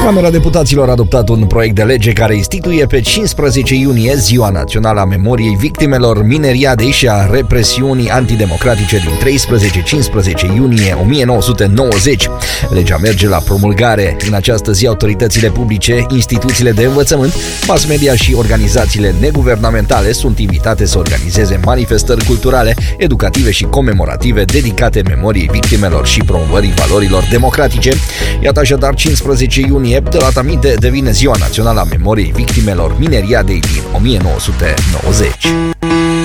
Camera Deputaților a adoptat un proiect de lege care instituie pe 15 iunie Ziua Națională a Memoriei Victimelor Mineriadei și a represiunii antidemocratice din 13-15 iunie 1990. Legea merge la promulgare. În această zi, autoritățile publice, instituțiile de învățământ, mass media și organizațiile neguvernamentale sunt invitate să organizeze manifestări culturale, educative și comemorative dedicate memoriei victimelor și promovării valorilor democratice. Iată așadar, 15 iunie, de la aminte, devine Ziua Națională a Memoriei Victimelor Mineriadei din 1990.